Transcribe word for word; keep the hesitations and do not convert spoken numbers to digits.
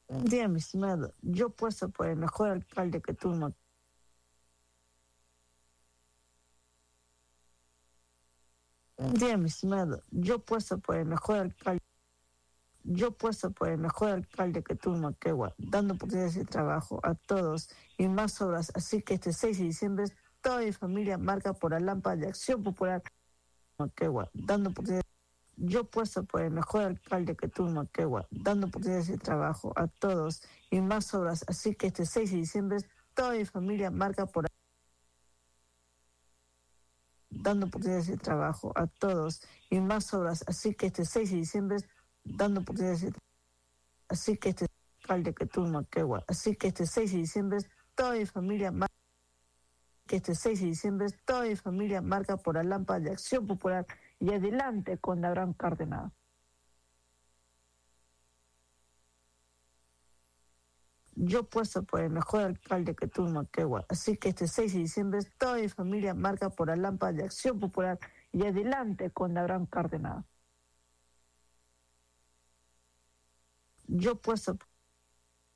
Un día, mi estimado, yo puesto por el mejor alcalde que tú no. Un día, mi estimado, yo puesto por el mejor alcalde. Yo puesto por el mejor alcalde que tuvo Moquegua, dando oportunidades de trabajo a todos y más obras. Así que este seis de diciembre, toda mi familia marca por la lámpara de Acción Popular Moquegua, dando oportunidades. Yo puesto por el mejor alcalde que tuvo Moquegua, dando oportunidades de trabajo a todos y más obras. Así que este seis de diciembre, toda mi familia marca por dando oportunidades de trabajo a todos y más obras. Así que este seis de diciembre, dando oportunidades de Así que este alcalde que tuvo Moquegua. Así que este seis de diciembre, toda mi familia marca. Que este seis de diciembre, toda mi familia marca por la lámpara de Acción Popular y adelante con Abraham Cárdenas. Yo puesto por el mejor alcalde que tuvo Moquegua. Así que este seis de diciembre, toda mi familia marca por la lámpara de Acción Popular y adelante con Abraham Cárdenas. Yo puesto